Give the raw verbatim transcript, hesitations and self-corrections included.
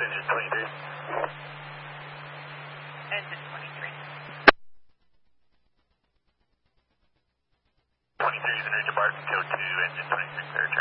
engine twenty-three. Engine twenty-three. twenty-three is an engine bar, code two, engine twenty-three cleared.